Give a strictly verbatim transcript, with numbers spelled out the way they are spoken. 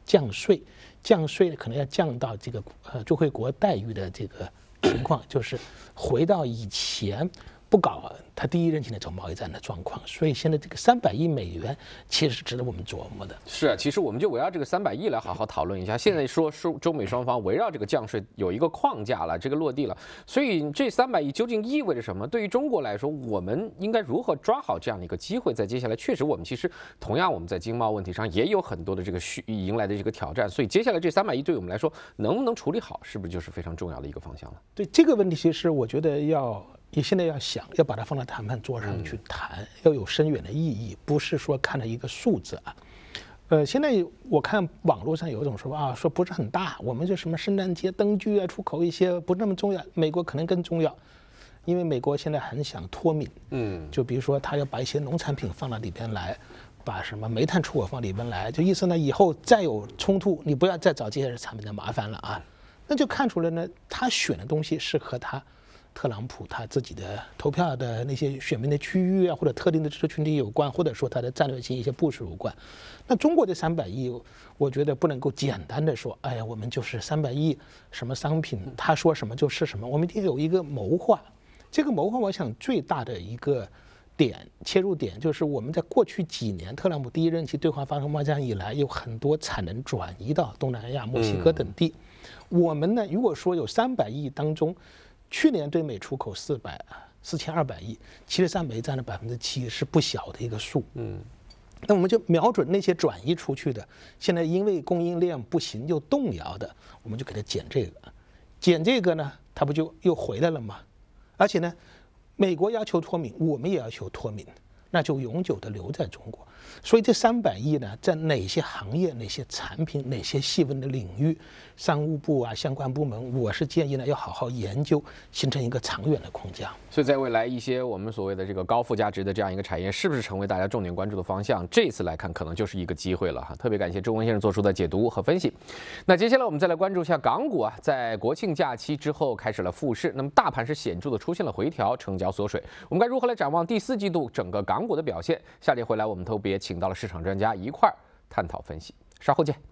降税，降税可能要降到这个呃最惠国待遇的这个情况，就是回到以前不搞他第一任期的走贸易战的状况。所以现在这个三百亿美元其实是值得我们琢磨的。 是啊，其实我们就围绕这个三百亿来好好讨论一下。现在说说中美双方围绕这个降税有一个框架了，这个落地了。所以这三百亿究竟意味着什么？对于中国来说，我们应该如何抓好这样的一个机会？在接下来，确实我们其实同样我们在经贸问题上也有很多的这个需迎来的这个挑战。所以接下来这三百亿对我们来说能不能处理好，是不是就是非常重要的一个方向了？ 对这个问题，其实我觉得要。你现在要想要把它放到谈判桌上去谈，要有深远的意义，不是说看了一个数字啊。呃，现在我看网络上有一种说法啊，说不是很大，我们就什么圣诞节灯具啊，出口一些不那么重要，美国可能更重要，因为美国现在很想脱敏，嗯，就比如说他要把一些农产品放到里边来，把什么煤炭出口放里边来，就意思呢，以后再有冲突，你不要再找这些产品的麻烦了啊。那就看出来呢，他选的东西是和他。特朗普他自己的投票的那些选民的区域啊，或者特定的支持群体有关，或者说他的战略性一些部署有关。那中国这三百亿，我觉得不能够简单的说，哎呀，我们就是三百亿什么商品，他说什么就是什么，我们一定有一个谋划。这个谋划，我想最大的一个点切入点就是我们在过去几年，特朗普第一任期对华发生贸易战以来，有很多产能转移到东南亚、墨西哥等地。我们呢，如果说有三百亿当中，去年对美出口四百四千二百亿，其实占美占了百分之七，是不小的一个数。嗯，那我们就瞄准那些转移出去的，现在因为供应链不行又动摇的，我们就给它减这个，减这个呢，它不就又回来了吗？而且呢，美国要求脱敏，我们也要求脱敏，那就永久的留在中国。所以这三百亿呢，在哪些行业、哪些产品、哪些细分的领域，商务部啊相关部门，我是建议呢要好好研究，形成一个长远的框架。 所以在未来一些我们所谓的这个高附加值的这样一个产业，是不是成为大家重点关注的方向？这次来看，可能就是一个机会了哈。特别感谢周文先生做出的解读和分析。那接下来我们再来关注一下港股啊，在国庆假期之后开始了复市，那么大盘是显著的出现了回调，成交缩水。我们该如何来展望第四季度整个港股的表现？下节回来我们特别请到了市场专家一块儿探讨分析，稍后见。